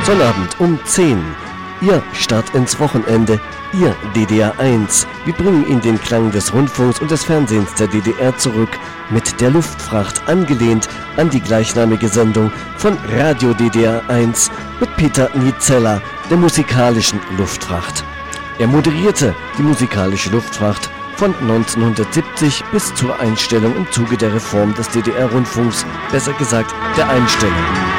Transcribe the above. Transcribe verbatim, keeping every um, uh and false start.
Sonnabend um zehn. Ihr Start ins Wochenende, Ihr D D R eins. Wir bringen Ihnen den Klang des Rundfunks und des Fernsehens der D D R zurück mit der Luftfracht, angelehnt an die gleichnamige Sendung von Radio D D R eins mit Peter Nizella, der musikalischen Luftfracht. Er moderierte die musikalische Luftfracht von neunzehnhundertsiebzig bis zur Einstellung im Zuge der Reform des D D R-Rundfunks, besser gesagt der Einstellung.